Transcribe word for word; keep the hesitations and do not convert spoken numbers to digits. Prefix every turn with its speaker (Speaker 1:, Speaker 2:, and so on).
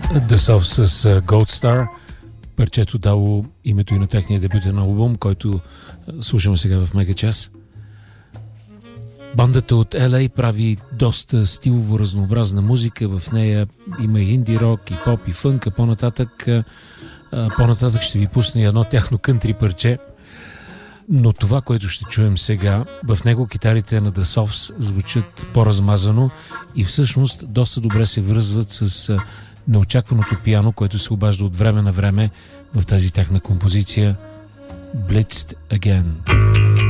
Speaker 1: The Soft с Gold Star, парчето дало името и на техния дебютен албум, който слушаме сега в Мега час. Бандата от Ел Ей прави доста стилово разнообразна музика, в нея има и инди рок, и поп, и фънк, а по-нататък, по-нататък ще ви пусна едно тяхно кънтри парче. Но това, което ще чуем сега, в него китарите на The Softs звучат по-размазано и всъщност доста добре се връзват с неочакваното пиано, което се обажда от време на време в тази тяхна композиция Blitzed Again.